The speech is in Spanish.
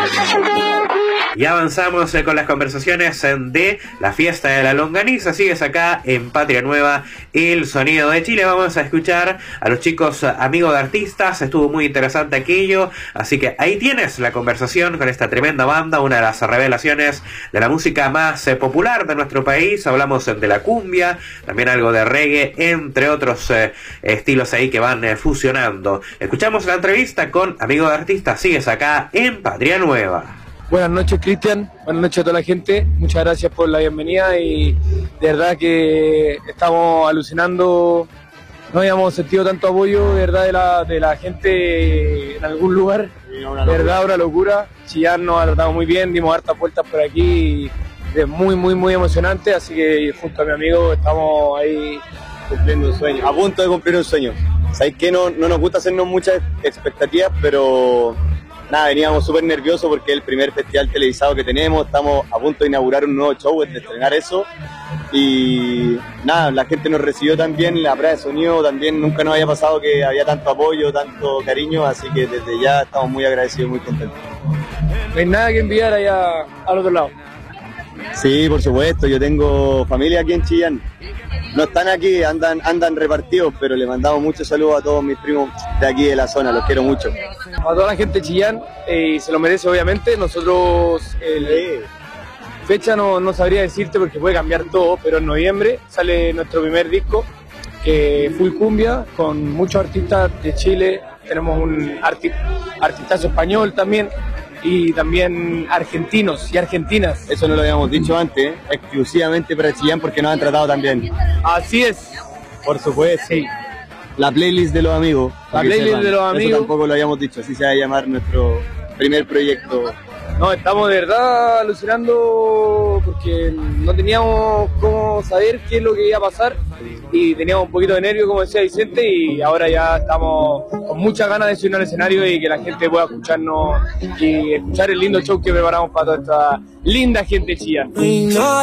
Y avanzamos con las conversaciones de la fiesta de la longaniza. Sigues acá en Patria Nueva, el sonido de Chile. Vamos a escuchar a los chicos Amigos de Artistas. Estuvo muy interesante aquello. Así que ahí tienes la conversación con esta tremenda banda, una de las revelaciones de la música más popular de nuestro país. Hablamos de la cumbia, también algo de reggae, entre otros estilos ahí que van fusionando. Escuchamos la entrevista con Amigos de Artistas. Sigues acá en Patria Nueva. Buenas noches, Cristian. Buenas noches a toda la gente. Muchas gracias por la bienvenida y de verdad que estamos alucinando. No habíamos sentido tanto apoyo de verdad de la gente en algún lugar. De verdad, una locura. Chillán nos ha tratado muy bien, dimos hartas vueltas por aquí y es muy emocionante. Así que junto a mi amigo estamos ahí cumpliendo un sueño. A punto de cumplir un sueño. Sabéis que no nos gusta hacernos muchas expectativas, pero nada, veníamos súper nerviosos porque es el primer festival televisado que tenemos, estamos a punto de inaugurar un nuevo show, de estrenar eso, y nada, la gente nos recibió también, la prueba de sonido también, nunca nos había pasado que había tanto apoyo, tanto cariño, así que desde ya estamos muy agradecidos, muy contentos. No hay nada que enviar allá al otro lado. Sí, por supuesto, yo tengo familia aquí en Chillán. No están aquí, andan repartidos, pero le mandamos muchos saludos a todos mis primos de aquí de la zona, los quiero mucho. A toda la gente de Chillán, y se lo merece obviamente. Nosotros, fecha no sabría decirte porque puede cambiar todo, pero en noviembre sale nuestro primer disco, que Full Cumbia, con muchos artistas de Chile. Tenemos un artistazo español también, y también argentinos y argentinas. Eso no lo habíamos dicho antes, exclusivamente para Chillán porque nos han tratado tan bien. Así es. Por supuesto. Sí. La playlist de los amigos. La playlist de los amigos. Eso tampoco lo habíamos dicho, así se va a llamar nuestro primer proyecto. No, estamos de verdad alucinando porque no teníamos cómo saber qué es lo que iba a pasar y teníamos un poquito de nervio, como decía Vicente, y ahora ya estamos con muchas ganas de subir al escenario y que la gente pueda escucharnos y escuchar el lindo show que preparamos para toda esta linda gente chillana.